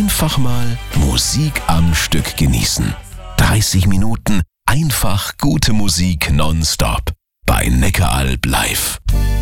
Einfach mal Musik am Stück genießen. 30 Minuten einfach gute Musik nonstop bei Neckaralb live.